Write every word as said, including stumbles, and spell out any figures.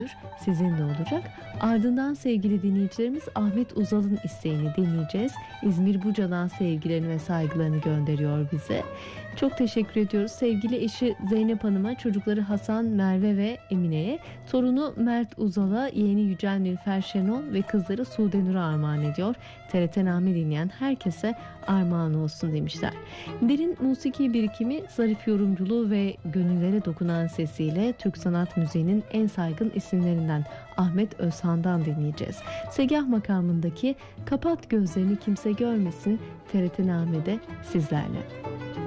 sizin de olacak. Ardından sevgili dinleyicilerimiz Ahmet Uzal'ın isteğini dinleyeceğiz. İzmir Buca'dan sevgilerini ve saygılarını gönderiyor bize. Çok teşekkür ediyoruz sevgili eşi Zeynep Hanım'a, çocukları Hasan, Merve ve Emine'ye, torunu Mert Uzal'a, yeğeni Yücel Nilüfer Şenol ve kızları Sude Nur'a armağan ediyor. T R T Name dinleyen herkese armağan olsun demişler. Derin musiki birikimi, zarif yorumculuğu ve gönüllere dokunan sesiyle Türk sanat müziğinin en saygın isimlerinden Ahmet Özhan'dan dinleyeceğiz. Segah makamındaki Kapat Gözlerini Kimse Görmesin T R T Name'de sizlerle.